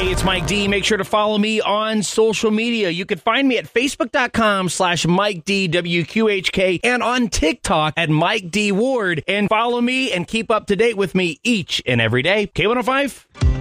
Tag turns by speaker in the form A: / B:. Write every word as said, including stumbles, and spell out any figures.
A: Hey, it's Mike D. Make sure to follow me on social media. You can find me at facebook.com slash Mike D W Q H K and on TikTok at Mike D Ward. And follow me and keep up to date with me each and every day. K one oh five